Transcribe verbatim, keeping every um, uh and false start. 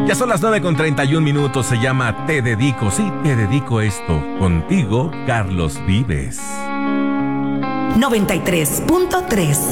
Ya son las nueve con treinta y un minutos, se llama Te Dedico, sí, te dedico esto. Contigo, Carlos Vives. noventa y tres punto tres